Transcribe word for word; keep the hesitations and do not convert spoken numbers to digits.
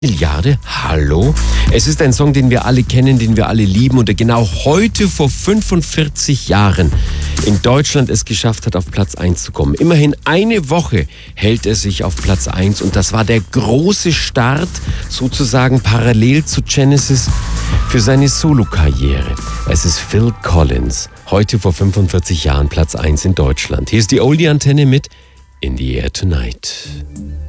Milliarde, hallo? Es ist ein Song, den wir alle kennen, den wir alle lieben und der genau heute vor fünfundvierzig Jahren in Deutschland es geschafft hat, auf Platz eins zu kommen. Immerhin eine Woche hält er sich auf Platz eins und das war der große Start, sozusagen parallel zu Genesis, für seine Solokarriere. Es ist Phil Collins, heute vor fünfundvierzig Jahren Platz eins in Deutschland. Hier ist die Oldie-Antenne mit In the Air Tonight.